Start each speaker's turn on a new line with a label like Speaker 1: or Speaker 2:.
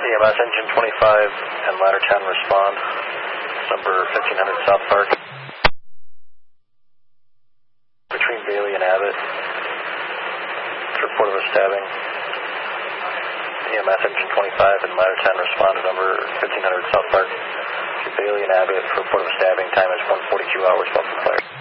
Speaker 1: EMS engine 25 and Laddertown respond. Number 1500 South Park. Between Bailey and Abbott. Report of a stabbing. EMS engine 25 and Laddertown respond to number 1500 South Park. To Bailey and Abbott for report of a stabbing. Time is 1:42 hours, welcome fire.